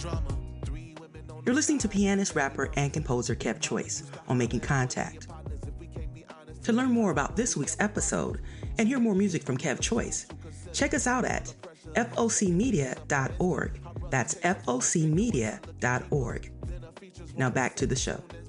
You're listening to pianist, rapper, and composer Kev Choice on Making Contact. To learn more about this week's episode and hear more music from Kev Choice, check us out at focmedia.org. That's focmedia.org. Now back to the show.